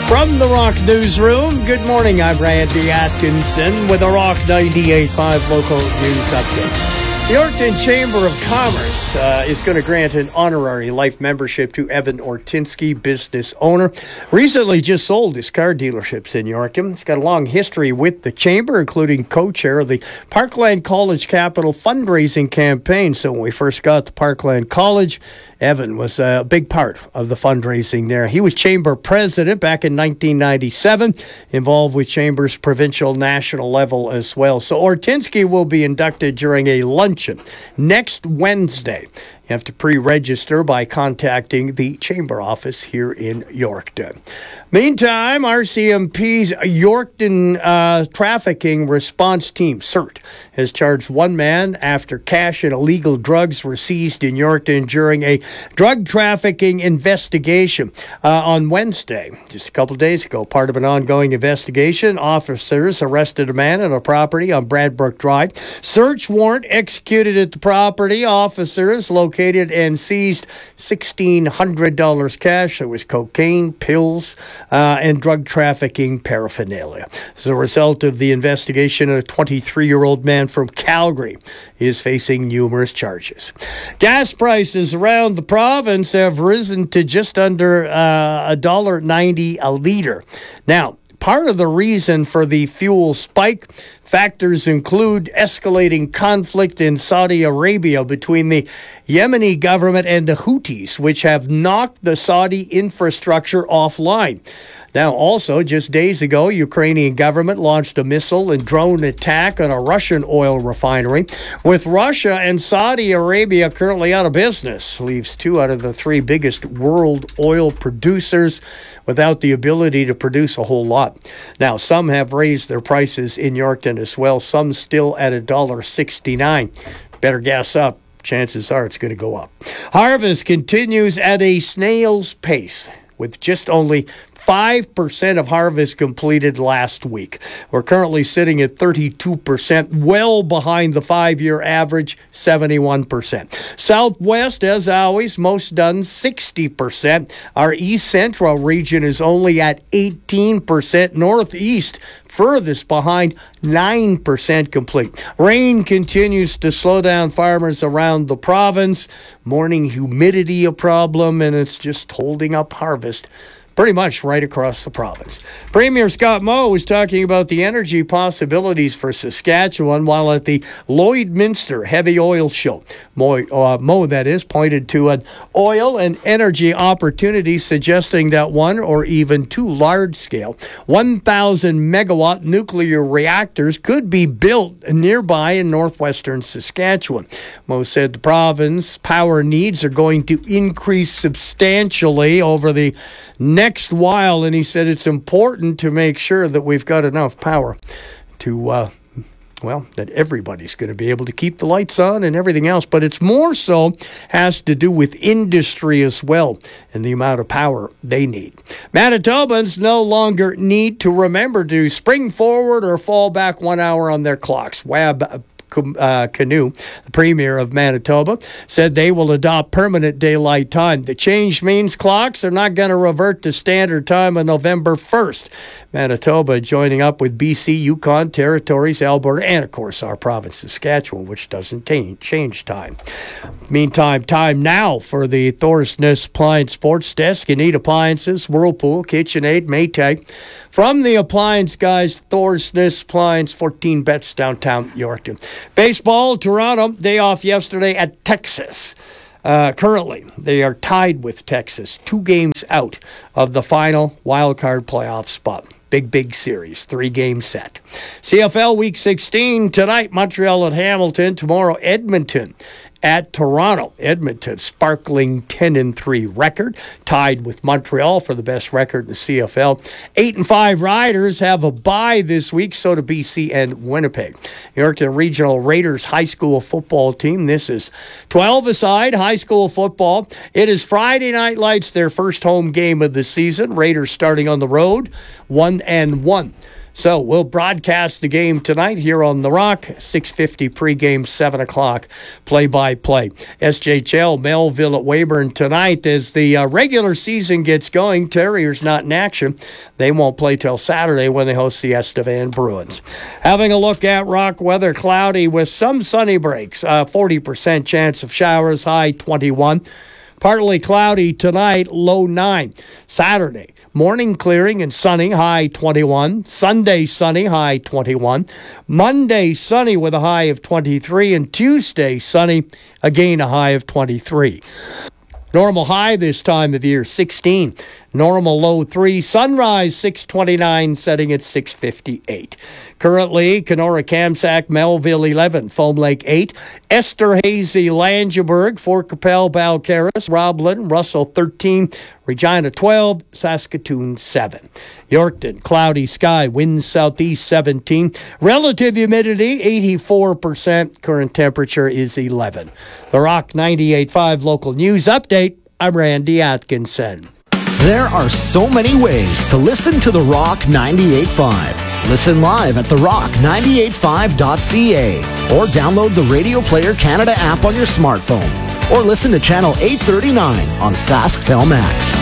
From the Rock Newsroom, good morning. I'm Randy Atkinson with a Rock 98.5 local news update. The Yorkton Chamber of Commerce is going to grant an honorary life membership to Evan Ortinsky, business owner. Recently just sold his car dealerships in Yorkton. He's got a long history with the Chamber, including co-chair of the Parkland College Capital fundraising campaign. So when we first got to Parkland College, Evan was a big part of the fundraising there. He was Chamber president back in 1997, involved with Chamber's provincial, national level as well. So Ortinsky will be inducted during a luncheon next Wednesday. You have to pre-register by contacting the Chamber office here in Yorkton. Meantime, RCMP's Yorkton Trafficking Response Team, CERT, has charged one man after cash and illegal drugs were seized in Yorkton during a drug trafficking investigation on Wednesday, just a couple of days ago. Part of an ongoing investigation, officers arrested a man at a property on Bradbrook Drive. Search warrant executed at the property. Officers located and seized $1,600 cash. There was cocaine, pills, and drug trafficking paraphernalia. As a result of the investigation, a 23-year-old man from Calgary is facing numerous charges. Gas prices around the province have risen to just under $1.90 a litre. Now, part of the reason for the fuel spike factors include escalating conflict in Saudi Arabia between the Yemeni government and the Houthis, which have knocked the Saudi infrastructure offline. Now, also, just days ago, Ukrainian government launched a missile and drone attack on a Russian oil refinery. With Russia and Saudi Arabia currently out of business, leaves two out of the three biggest world oil producers without the ability to produce a whole lot. Now, some have raised their prices in Yorkton as well, some still at $1.69. Better gas up. Chances are it's going to go up. Harvest continues at a snail's pace, with just only 5% of harvest completed last week. We're currently sitting at 32%, well behind the 5-year average, 71%. Southwest, as always, most done, 60%. Our East Central region is only at 18%. Northeast, furthest behind, 9% complete. Rain continues to slow down farmers around the province. Morning humidity a problem, and it's just holding up harvest pretty much right across the province. Premier Scott Moe was talking about the energy possibilities for Saskatchewan while at the Lloydminster Heavy Oil Show. Moe, that is, pointed to an oil and energy opportunity, suggesting that one or even two large-scale 1,000-megawatt nuclear reactors could be built nearby in northwestern Saskatchewan. Moe said the province power needs are going to increase substantially over the next while, and he said it's important to make sure that we've got enough power to, that everybody's going to be able to keep the lights on and everything else. But it's more so has to do with industry as well and the amount of power they need. Manitobans no longer need to remember to spring forward or fall back 1 hour on their clocks. Wab Canoe, the Premier of Manitoba, said they will adopt permanent daylight time. The change means clocks are not going to revert to standard time on November 1st. Manitoba joining up with BC, Yukon Territories, Alberta, and of course our province, Saskatchewan, which doesn't change time. Meantime, time now for the Thorsness Appliance Sports Desk. You need appliances, Whirlpool, KitchenAid, Maytag. From the appliance guys, Thorsness Appliance, 14 bets downtown Yorkton. Baseball, Toronto, day off yesterday at Texas. Currently, they are tied with Texas, 2 games out of the final wildcard playoff spot. Big series, 3-game set. CFL Week 16, tonight, Montreal at Hamilton. Tomorrow, Edmonton at Toronto. Edmonton, sparkling 10-3 record, tied with Montreal for the best record in the CFL. 8-5 Riders have a bye this week, so do BC and Winnipeg. Yorkton Regional Raiders high school football team. This is 12-a-side high school football. It is Friday Night Lights, their first home game of the season. Raiders starting on the road, 1-1. So we'll broadcast the game tonight here on The Rock, 6:50 pregame, 7 o'clock play-by-play. SJHL, Melville at Weyburn tonight as the regular season gets going. Terriers not in action. They won't play till Saturday when they host the Estevan Bruins. Having a look at Rock weather, cloudy with some sunny breaks. 40% chance of showers, high 21. Partly cloudy tonight, low 9. Saturday, morning clearing and sunny, high 21. Sunday, sunny, high 21. Monday, sunny with a high of 23. And Tuesday, sunny, again a high of 23. Normal high this time of year, 16. Normal low 3. Sunrise, 6:29, setting at 6:58. Currently, Kenora, Kamsack, Melville 11, Foam Lake 8, Esterhazy, Langeberg, Fort Capel, Balcarres, Roblin, Russell 13, Regina 12, Saskatoon 7. Yorkton, cloudy sky, winds southeast 17. Relative humidity 84%. Current temperature is 11. The Rock 98.5 local news update. I'm Randy Atkinson. There are so many ways to listen to The Rock 98.5. Listen live at therock985.ca or download the Radio Player Canada app on your smartphone or listen to channel 839 on SaskTel Max.